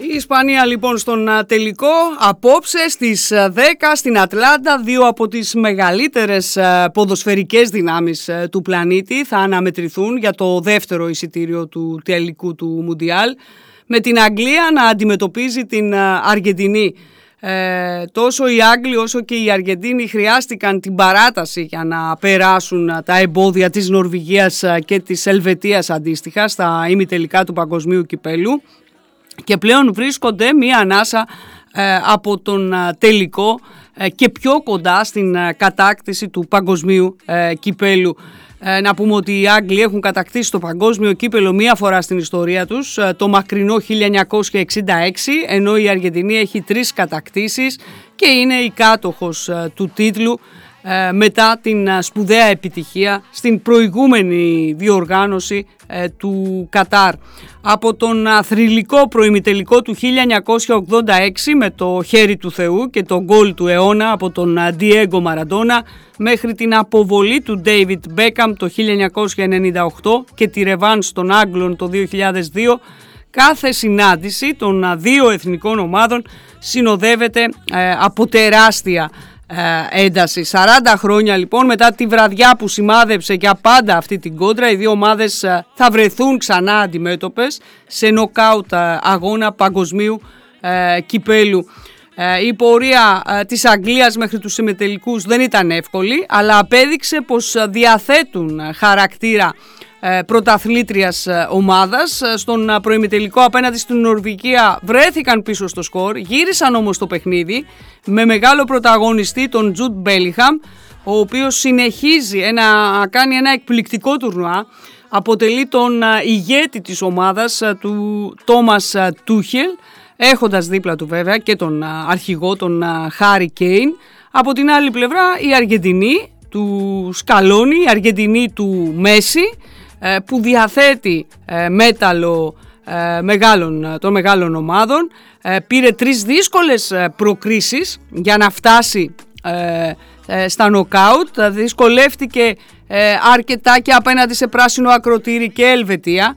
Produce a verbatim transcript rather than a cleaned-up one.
Η Ισπανία λοιπόν στον τελικό απόψε στις δέκα στην Ατλάντα. Δύο από τις μεγαλύτερες ποδοσφαιρικές δυνάμεις του πλανήτη θα αναμετρηθούν για το δεύτερο εισιτήριο του τελικού του Μουντιάλ, με την Αγγλία να αντιμετωπίζει την Αργεντινή. Ε, τόσο οι Άγγλοι όσο και οι Αργεντίνοι χρειάστηκαν την παράταση για να περάσουν τα εμπόδια της Νορβηγίας και της Ελβετίας αντίστοιχα στα ημιτελικά του Παγκοσμίου Κυπέλου και πλέον βρίσκονται μία ανάσα ε, από τον τελικό ε, και πιο κοντά στην ε, κατάκτηση του Παγκοσμίου ε, Κυπέλου. Ε, να πούμε ότι οι Άγγλοι έχουν κατακτήσει το παγκόσμιο κύπελο μία φορά στην ιστορία τους, ε, το μακρινό χίλια εννιακόσια εξήντα έξι, ενώ η Αργεντινή έχει τρεις κατακτήσεις και είναι η κάτοχος ε, του τίτλου ε, μετά την ε, σπουδαία επιτυχία στην προηγούμενη διοργάνωση ε, του Κατάρ. Από τον ε, θρυλικό προημιτελικό του χίλια εννιακόσια ογδόντα έξι με το χέρι του Θεού και το γκολ του αιώνα από τον ε, Ντιέγκο Μαραντόνα, μέχρι την αποβολή του Ντέιβιντ Μπέκαμ το χίλια εννιακόσια ενενήντα οκτώ και τη ρεβάνς των Άγγλων το δύο χιλιάδες δύο, κάθε συνάντηση των δύο εθνικών ομάδων συνοδεύεται ε, από τεράστια ε, ένταση. σαράντα χρόνια λοιπόν μετά τη βραδιά που σημάδεψε για πάντα αυτή την κόντρα, οι δύο ομάδες ε, θα βρεθούν ξανά αντιμέτωπες σε νοκάουτ αγώνα παγκοσμίου ε, κυπέλου. Η πορεία της Αγγλίας μέχρι τους ημιτελικούς δεν ήταν εύκολη, αλλά απέδειξε πως διαθέτουν χαρακτήρα πρωταθλήτριας ομάδας. Στον προημιτελικό απέναντι στην Νορβηγία βρέθηκαν πίσω στο σκορ, γύρισαν όμως το παιχνίδι με μεγάλο πρωταγωνιστή τον Τζουντ Μπέλιγχαμ, ο οποίος συνεχίζει να κάνει ένα εκπληκτικό τουρνουά. Αποτελεί τον ηγέτη της ομάδας του Τόμας Τούχελ, έχοντας δίπλα του βέβαια και τον αρχηγό, τον Χάρι Κέιν. Από την άλλη πλευρά η Αργεντινή του Σκαλόνι, η Αργεντινή του Μέση, που διαθέτει μέταλλο μεγάλων, των μεγάλων ομάδων. Πήρε τρεις δύσκολες προκρίσεις για να φτάσει στα νοκάουτ. Δυσκολεύτηκε αρκετά και απέναντι σε πράσινο ακροτήρι και Ελβετία.